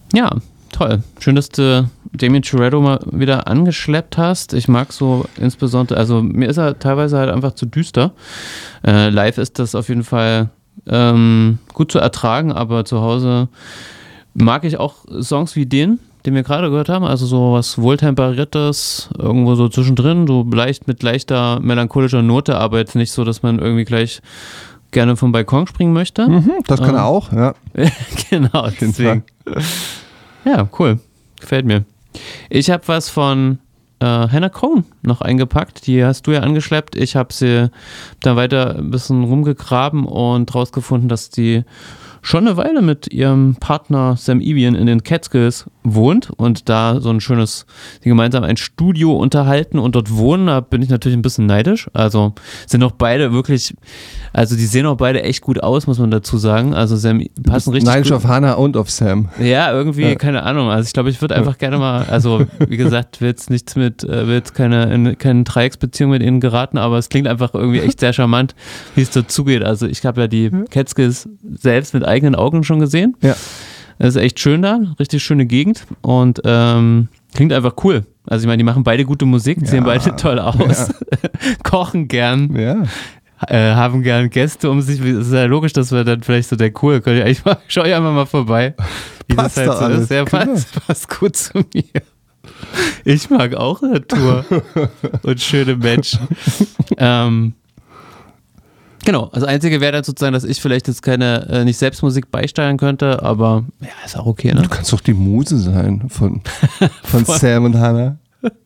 Ja, toll. Schön, dass du Damien Toretto mal wieder angeschleppt hast. Ich mag so insbesondere, also mir ist er teilweise halt einfach zu düster. Live ist das auf jeden Fall gut zu ertragen, aber zu Hause mag ich auch Songs wie den wir gerade gehört haben, also so was Wohltemperiertes, irgendwo so zwischendrin, so leicht mit leichter melancholischer Note, aber jetzt nicht so, dass man irgendwie gleich gerne vom Balkon springen möchte. Das kann er auch, ja. Genau, deswegen. Ja, cool. Gefällt mir. Ich habe was von Hannah Cohen noch eingepackt. Die hast du ja angeschleppt. Ich habe sie da weiter ein bisschen rumgegraben und rausgefunden, dass die schon eine Weile mit ihrem Partner Sam Evian in den Catskills wohnt und da so ein schönes, die gemeinsam ein Studio unterhalten und dort wohnen. Da bin ich natürlich ein bisschen neidisch. Also sind auch beide wirklich, also die sehen auch beide echt gut aus, muss man dazu sagen. Also Sam passen richtig neidisch gut. Auf Hannah und auf Sam. Ja, irgendwie, keine Ahnung. Also ich glaube, ich würde einfach gerne mal, also wie gesagt, will jetzt keine Dreiecksbeziehung mit ihnen geraten, aber es klingt einfach irgendwie echt sehr charmant, wie es dazu geht. Also ich habe ja die Catskills selbst mit eigenen Augen schon gesehen. Ja. Das ist echt schön da, richtig schöne Gegend und klingt einfach cool. Also ich meine, die machen beide gute Musik, sehen beide toll aus, kochen gern, haben gern Gäste um sich. Es ist ja logisch, dass wir dann vielleicht so der Cool, schau ich einfach mal vorbei, wie passt das halt so alles. ist. Ja, passt gut zu mir. Ich mag auch Natur und schöne Menschen. Genau, das Einzige wäre dann sozusagen, dass ich vielleicht jetzt nicht selbst Musik beisteuern könnte, aber ja, ist auch okay, ne? Du kannst doch die Muse sein von Sam und Hannah.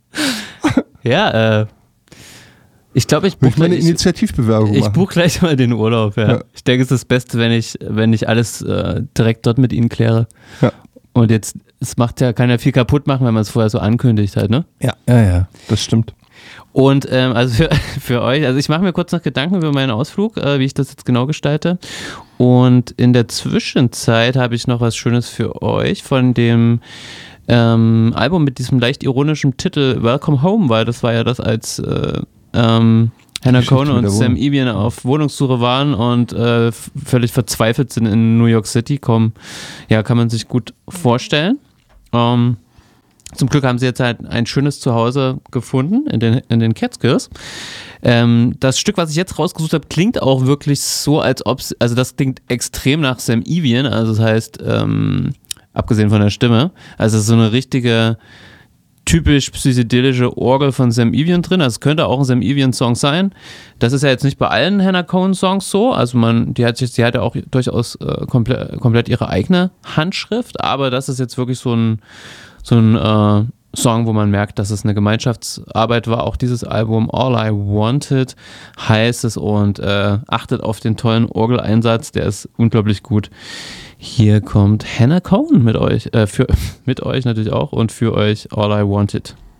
Ja, ich glaube, ich buche eine Initiativbewerbung machen. Ich buche gleich mal den Urlaub, ja. Ich denke, es ist das Beste, wenn ich alles direkt dort mit ihnen kläre. Ja. Und jetzt, kann ja viel kaputt machen, wenn man es vorher so ankündigt halt, ne? Ja, das stimmt. Und also für euch, also ich mache mir kurz noch Gedanken über meinen Ausflug, wie ich das jetzt genau gestalte. Und in der Zwischenzeit habe ich noch was Schönes für euch von dem Album mit diesem leicht ironischen Titel Welcome Home, weil das war ja das, als Hannah Cohen und Sam Evian auf Wohnungssuche waren und völlig verzweifelt sind in New York City, kann man sich gut vorstellen. Zum Glück haben sie jetzt halt ein schönes Zuhause gefunden in den Catskills. Das Stück, was ich jetzt rausgesucht habe, klingt auch wirklich so, als ob also das klingt extrem nach Sam Evian, also das heißt, abgesehen von der Stimme, also so eine richtige typisch psychedelische Orgel von Sam Evian drin, also es könnte auch ein Sam Evian-Song sein. Das ist ja jetzt nicht bei allen Hannah Cohen-Songs so, also die hat ja auch durchaus komplett ihre eigene Handschrift, aber das ist jetzt wirklich so ein Song, wo man merkt, dass es eine Gemeinschaftsarbeit war. Auch dieses Album All I Wanted heißt es und achtet auf den tollen Orgeleinsatz, der ist unglaublich gut. Hier kommt Hannah Cohen mit euch, mit euch natürlich auch und für euch All I Wanted.